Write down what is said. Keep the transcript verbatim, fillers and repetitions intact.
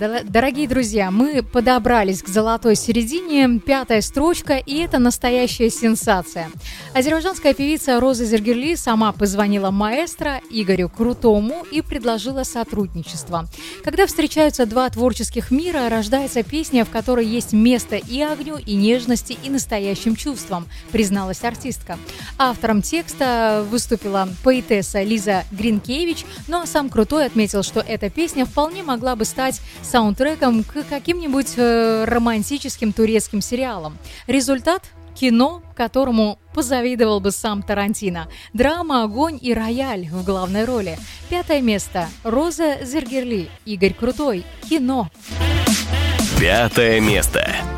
Да, дорогие друзья, мы подобрались к золотой середине, пятая строчка, и это настоящая сенсация. Азербайджанская певица Роза Зергерли сама позвонила маэстро Игорю Крутому и предложила сотрудничество. Когда встречаются два творческих мира, рождается песня, в которой есть место и огню, и нежности, и настоящим чувствам, призналась артистка. Автором текста выступила поэтесса Лиза Гринкевич, но сам Крутой отметил, что эта песня вполне могла бы стать саундтреком к каким-нибудь э, романтическим турецким сериалам. Результат – кино, которому позавидовал бы сам Тарантино. Драма, огонь и рояль в главной роли. Пятое место – Роза Зергерли, Игорь Крутой. Кино. Пятое место.